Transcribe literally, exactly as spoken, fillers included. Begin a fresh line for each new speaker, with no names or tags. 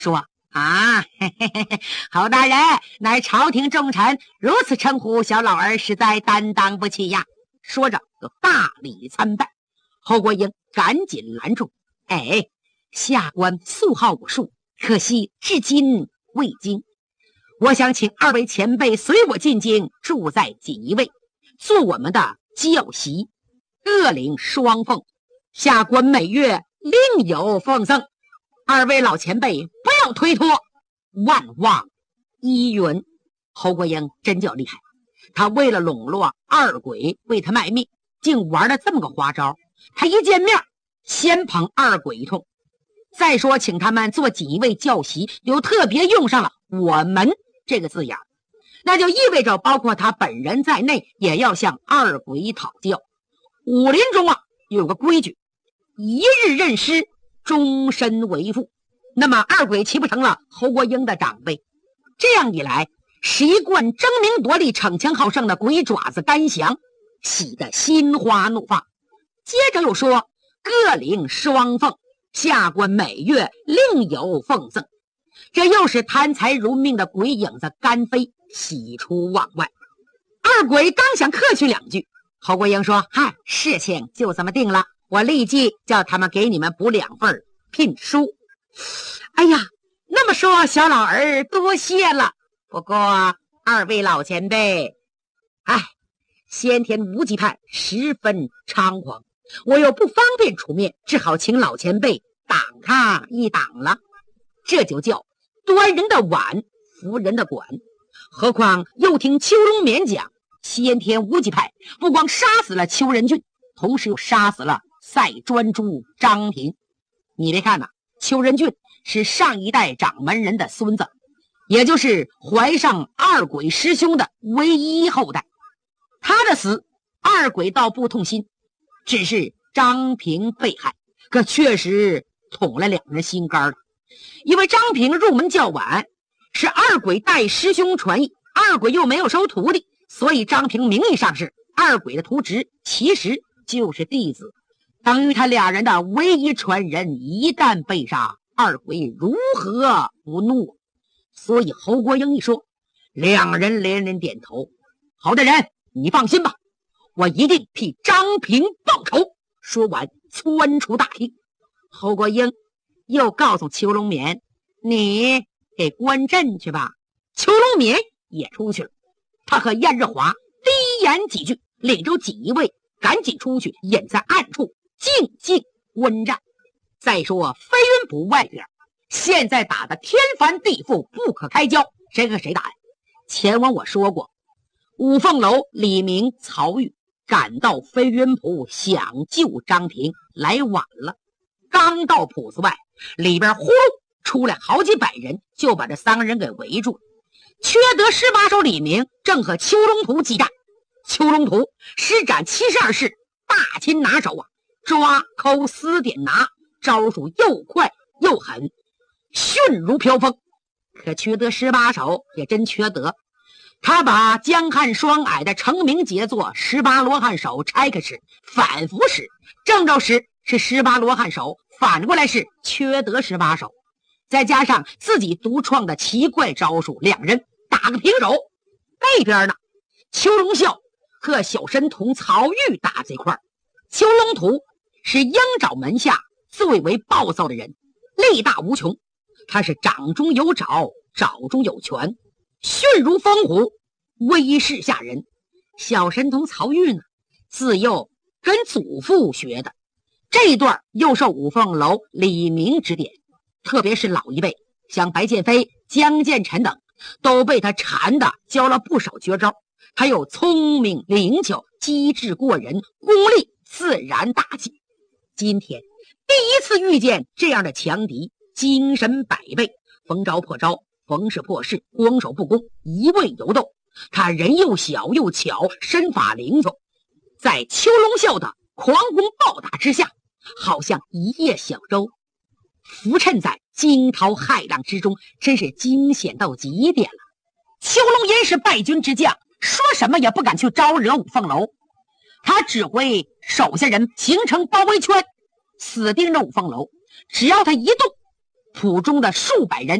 说啊，嘿嘿嘿，侯大人乃朝廷重臣，如此称呼小老儿实在担当不起呀。说着就大礼参拜。侯国英赶紧拦住，哎，下官素好武术，可惜至今未经，我想请二位前辈随我进京，住在锦衣卫，做我们的教习，各领双俸，下官每月另有奉赠，二位老前辈不要推脱，万望依允。侯国英真叫厉害，他为了笼络二鬼为他卖命，竟玩了这么个花招。他一见面先捧二鬼一通，再说请他们做锦衣卫教习，又特别用上了我们这个字眼，那就意味着包括他本人在内也要向二鬼讨教。武林中啊有个规矩，一日任师，终身为父。那么二鬼岂不成了侯国英的长辈？这样一来，使一贯争名夺利、逞强好胜的鬼爪子甘翔喜得心花怒放。接着又说各领双俸，下官每月另有奉赠。这又是贪财如命的鬼影子甘飞喜出望外。二鬼刚想客气两句，侯国英说：嗨，事情就这么定了，我立即叫他们给你们补两份聘书。哎呀，那么说小老儿多谢了。不过二位老前辈，哎，先天无极派十分猖狂，我又不方便出面，只好请老前辈挡他一挡了。这就叫端人的碗，扶人的管。何况又听邱荣勉讲，先天无极派不光杀死了邱仁俊，同时又杀死了赛专诸张平。你别看呐、啊，邱仁俊是上一代掌门人的孙子，也就是怀上二鬼师兄的唯一后代。他的死，二鬼倒不痛心，只是张平被害，可确实捅了两人心肝了。因为张平入门较晚，是二鬼带师兄传艺，二鬼又没有收徒弟，所以张平名义上是二鬼的徒侄，其实就是弟子。等于他俩人的唯一传人一旦被杀，二鬼如何不怒？所以侯国英一说，两人连连点头。好的人，你放心吧，我一定替张平报仇。说完窜出大厅。侯国英又告诉邱龙勉，你给关镇去吧。邱龙勉也出去了，他和燕日华低言几句，领着锦衣卫赶紧出去，隐在暗处静静观战。再说飞云堡外边现在打得天翻地覆，不可开交，谁和谁打呀？前文我说过，五凤楼李明、曹玉赶到飞云堡想救张平，来晚了。刚到堡子外，里边呼噜出来好几百人，就把这三个人给围住。缺德十八手李明正和邱龙图激战，邱龙图施展七十二式，大擒拿手啊，抓抠撕点拿，招数又快又狠，迅如飘风。可缺德十八手也真缺德，他把江汉双矮的成名杰作十八罗汉手拆开使，反复使，正着使是十八罗汉手，反过来是缺德十八手，再加上自己独创的奇怪招数，两人打个平手。那边呢，邱龙啸和小神童曹玉打这块儿。邱龙图是鹰爪门下最为暴躁的人，力大无穷，他是掌中有爪，爪中有拳，迅如风虎，威势吓人。小神童曹玉呢，自幼跟祖父学的，这一段又受五凤楼李明指点，特别是老一辈，像白剑飞、江建成等，都被他缠的教了不少绝招。还有聪明灵巧，机智过人，功力自然大进。今天第一次遇见这样的强敌，精神百倍，逢招破招，逢势破势，光手不攻，一味游斗。他人又小又巧，身法灵总，在邱龙啸的狂攻暴打之下，好像一叶小舟，浮沉在惊涛骇浪之中，真是惊险到极点了。邱龙吟是败军之将，说什么也不敢去招惹五凤楼，他指挥手下人形成包围圈，死盯着五凤楼，只要他一动， 府中的数百人